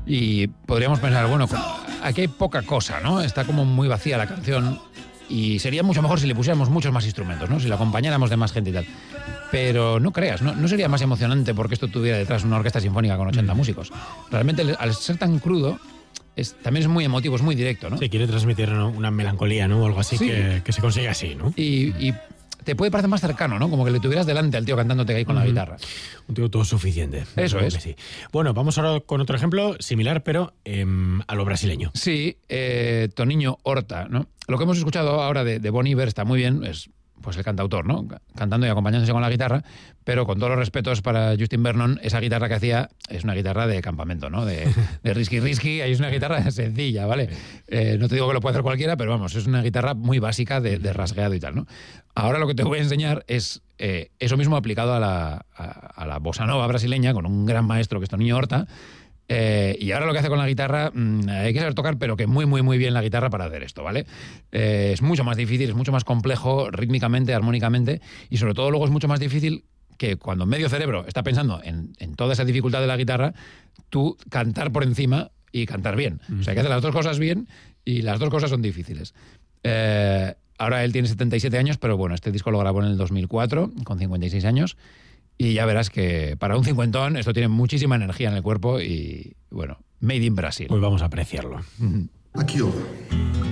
Y podríamos pensar, bueno, aquí hay poca cosa, ¿no? Está como muy vacía la canción y sería mucho mejor si le pusiéramos muchos más instrumentos, ¿no? Si la acompañáramos de más gente y tal. Pero no creas, no sería más emocionante porque esto tuviera detrás una orquesta sinfónica con 80 músicos. Realmente, al ser tan crudo, también es muy emotivo, es muy directo, ¿no? Sí, quiere transmitir, ¿no?, una melancolía, ¿no? O algo así, sí. que se consigue así, ¿no? Y te puede parecer más cercano, ¿no? Como que le tuvieras delante al tío cantándote ahí con la guitarra. Un tío todo suficiente. Eso es. Sí. Bueno, vamos ahora con otro ejemplo similar, pero a lo brasileño. Sí, Toninho Horta, ¿no? Lo que hemos escuchado ahora de Bon Iver está muy bien, es pues el cantautor, ¿no? Cantando y acompañándose con la guitarra, pero con todos los respetos para Justin Vernon, esa guitarra que hacía es una guitarra de campamento, ¿no? De risky, es una guitarra sencilla, ¿vale? No te digo que lo puede hacer cualquiera, pero vamos, es una guitarra muy básica de rasgueado y tal, ¿no? Ahora lo que te voy a enseñar es eso mismo aplicado a la bossa nova brasileña, con un gran maestro que es Toninho Horta. Y ahora lo que hace con la guitarra, hay que saber tocar, pero que muy bien la guitarra para hacer esto, ¿vale? Es mucho más difícil, es mucho más complejo rítmicamente, armónicamente, y sobre todo luego es mucho más difícil que cuando medio cerebro está pensando en toda esa dificultad de la guitarra, tú cantar por encima y cantar bien. O sea, hay que hacer las dos cosas bien y las dos cosas son difíciles. Ahora él tiene 77 años, pero bueno, este disco lo grabó en el 2004, con 56 años. Y ya verás que para un cincuentón esto tiene muchísima energía en el cuerpo y, bueno, made in Brasil. Pues vamos a apreciarlo. Aqui, ó.